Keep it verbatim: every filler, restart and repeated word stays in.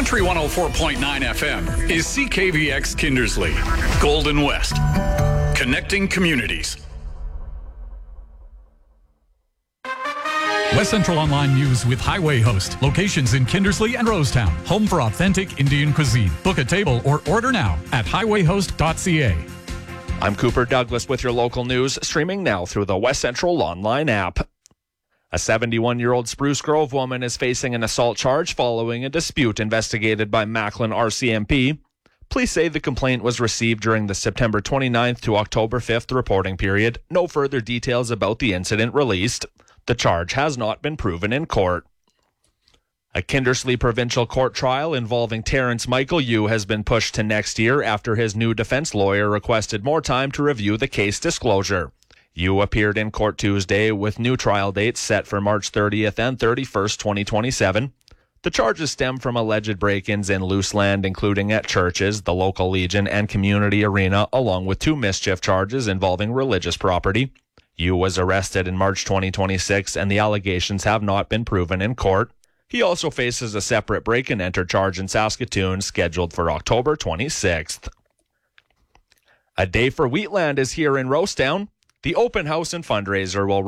Country one oh four point nine F M is C K V X Kindersley, Golden West, connecting communities. West Central Online News with Highway Host. Locations in Kindersley and Rosetown. Home for authentic Indian cuisine. Book a table or order now at highway host dot c a. I'm Cooper Douglas with your local news, streaming now through the West Central Online app. A seventy-one-year-old Spruce Grove woman is facing an assault charge following a dispute investigated by Macklin R C M P. Police say the complaint was received during the September twenty-ninth to October fifth reporting period. No further details about the incident released. The charge has not been proven in court. A Kindersley Provincial Court trial involving Terrence Michael Yu has been pushed to next year after his new defense lawyer requested more time to review the case disclosure. Yu appeared in court Tuesday with new trial dates set for March thirtieth and thirty-first, twenty twenty-seven. The charges stem from alleged break-ins in loose land, including at churches, the local Legion, and community arena, along with two mischief charges involving religious property. Yu was arrested in March twenty twenty-six, and the allegations have not been proven in court. He also faces a separate break-and-enter charge in Saskatoon scheduled for October twenty-sixth. A Day for Wheatland is here in Rosetown. The open house and fundraiser will